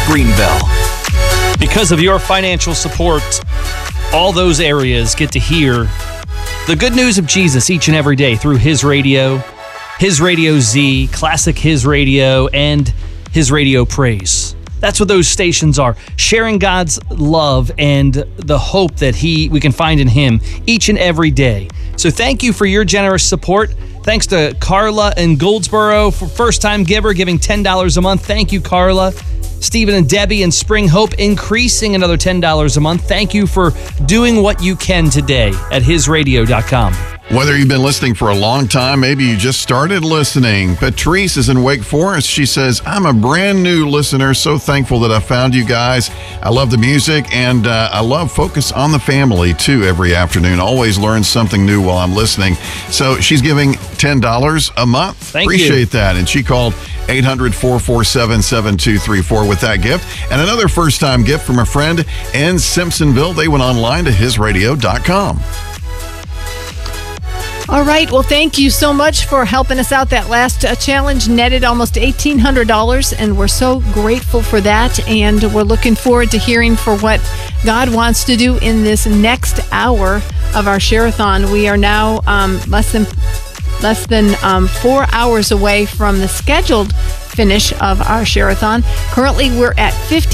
Greenville. Because of your financial support, all those areas get to hear the good news of Jesus each and every day through His Radio Z, Classic His Radio, and His Radio Praise. That's what those stations are, sharing God's love and the hope that we can find in Him each and every day. So thank you for your generous support. Thanks to Carla in Goldsboro for first-time giver, giving $10 a month. Thank you, Carla. Stephen and Debbie in Spring Hope, increasing another $10 a month. Thank you for doing what you can today at hisradio.com. Whether you've been listening for a long time, maybe you just started listening. Patrice is in Wake Forest. She says, I'm a brand new listener. So thankful that I found you guys. I love the music, and I love Focus on the Family, too, every afternoon. Always learn something new while I'm listening. So she's giving $10 a month. Appreciate that. And she called 800-447-7234 with that gift. And another first-time gift from a friend in Simpsonville. They went online to hisradio.com. All right. Well, thank you so much for helping us out. That last challenge netted almost $1,800, and we're so grateful for that. And we're looking forward to hearing for what God wants to do in this next hour of our Share-a-thon. We are now less than 4 hours away from the scheduled finish of our Share-a-thon. Currently, we're at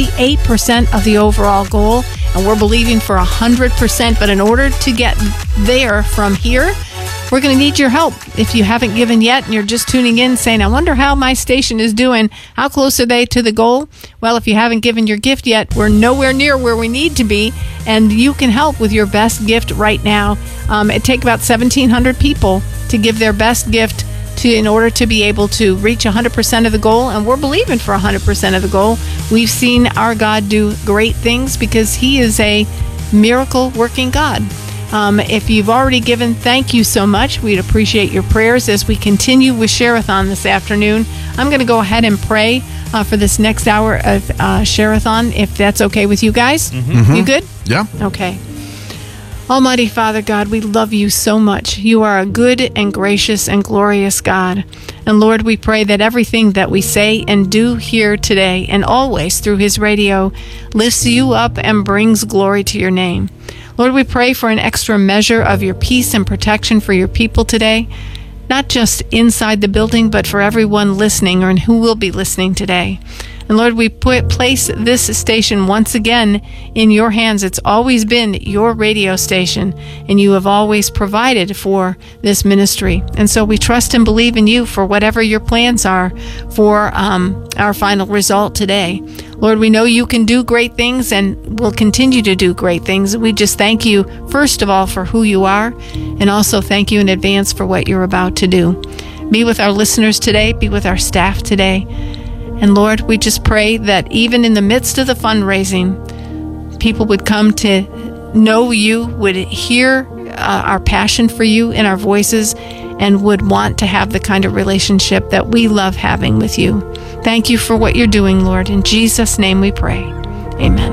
58% of the overall goal, and we're believing for 100%. But in order to get there from here, we're going to need your help. If you haven't given yet and you're just tuning in saying, I wonder how my station is doing, how close are they to the goal? Well, if you haven't given your gift yet, we're nowhere near where we need to be, and you can help with your best gift right now. It takes about 1,700 people to give their best gift in order to be able to reach 100% of the goal, and we're believing for 100% of the goal. We've seen our God do great things because He is a miracle-working God. If you've already given, thank you so much. We'd appreciate your prayers as we continue with Share-a-thon this afternoon. I'm going to go ahead and pray for this next hour of Share-a-thon, if that's okay with you guys. Mm-hmm. You good? Yeah. Okay. Almighty Father God, we love you so much. You are a good and gracious and glorious God. And Lord, we pray that everything that we say and do here today and always through His radio lifts you up and brings glory to your name. Lord, we pray for an extra measure of your peace and protection for your people today, not just inside the building, but for everyone listening or who will be listening today. And Lord, we place this station once again in your hands. It's always been your radio station, and you have always provided for this ministry. And so we trust and believe in you for whatever your plans are for our final result today. Lord, we know you can do great things and will continue to do great things. We just thank you, first of all, for who you are, and also thank you in advance for what you're about to do. Be with our listeners today. Be with our staff today. And Lord, we just pray that even in the midst of the fundraising, people would come to know you, would hear our passion for you in our voices, and would want to have the kind of relationship that we love having with you. Thank you for what you're doing, Lord. In Jesus' name we pray. Amen.